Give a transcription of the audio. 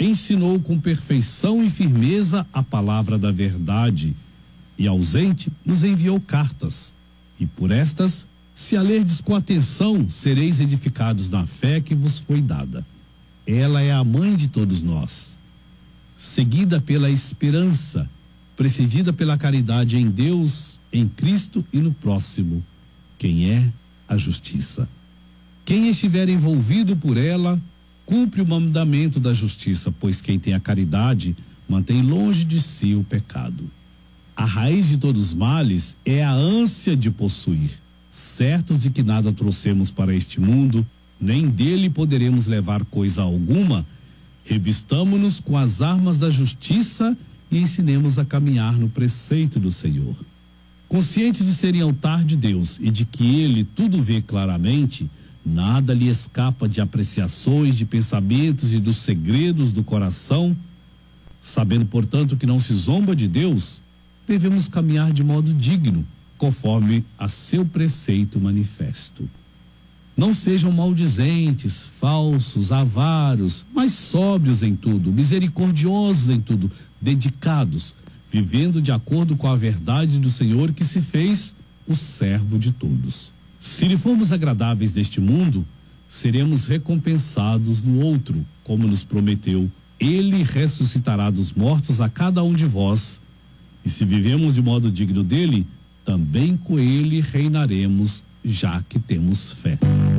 ensinou com perfeição e firmeza a palavra da verdade, e ausente nos enviou cartas, e por estas, se a lerdes com atenção, sereis edificados na fé que vos foi dada. Ela é a mãe de todos nós, seguida pela esperança, precedida pela caridade em Deus, em Cristo e no próximo, quem é a justiça. Quem estiver envolvido por ela, cumpre o mandamento da justiça, pois quem tem a caridade mantém longe de si o pecado. A raiz de todos os males é a ânsia de possuir, certos de que nada trouxemos para este mundo, nem dele poderemos levar coisa alguma. Revistamo-nos com as armas da justiça e ensinemos a caminhar no preceito do Senhor. Conscientes de serem altar de Deus e de que ele tudo vê claramente, nada lhe escapa de apreciações, de pensamentos e dos segredos do coração. Sabendo, portanto, que não se zomba de Deus, devemos caminhar de modo digno, conforme a seu preceito manifesto. Não sejam maldizentes, falsos, avaros, mas sóbrios em tudo, misericordiosos em tudo, dedicados, vivendo de acordo com a verdade do Senhor, que se fez o servo de todos. Se lhe formos agradáveis neste mundo, seremos recompensados no outro, como nos prometeu. Ele ressuscitará dos mortos a cada um de vós, e se vivemos de modo digno dele, também com ele reinaremos, já que temos fé.